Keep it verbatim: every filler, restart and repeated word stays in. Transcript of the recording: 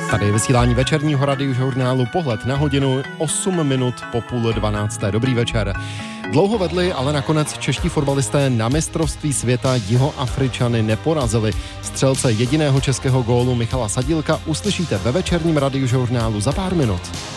Tady je vysílání večerního radiožurnálu Pohled na hodinu, osm minut po půl dvanácté. Dobrý večer. Dlouho vedli, ale nakonec čeští fotbalisté na mistrovství světa Jihoafričany neporazili. Střelce jediného českého gólu Michala Sadílka uslyšíte ve večerním radiožurnálu za pár minut.